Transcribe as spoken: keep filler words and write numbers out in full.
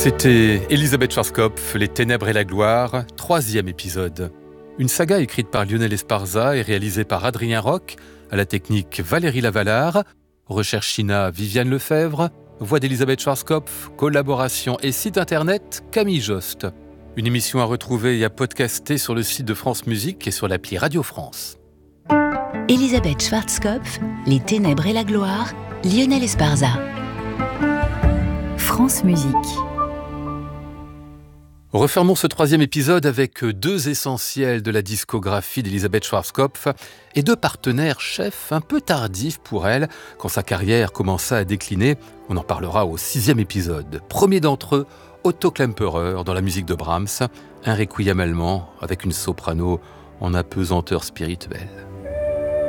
C'était Elisabeth Schwarzkopf, Les Ténèbres et la gloire, troisième épisode. Une saga écrite par Lionel Esparza et réalisée par Adrien Roch, à la technique Valérie Lavalard, recherche China Viviane Lefebvre, voix d'Elisabeth Schwarzkopf, collaboration et site internet Camille Jost. Une émission à retrouver et à podcaster sur le site de France Musique et sur l'appli Radio France. Elisabeth Schwarzkopf, Les Ténèbres et la gloire, Lionel Esparza. France Musique. Refermons ce troisième épisode avec deux essentiels de la discographie d'Elisabeth Schwarzkopf et deux partenaires chefs un peu tardifs pour elle quand sa carrière commença à décliner. On en parlera au sixième épisode. Premier d'entre eux, Otto Klemperer dans la musique de Brahms, un requiem allemand avec une soprano en apesanteur spirituelle.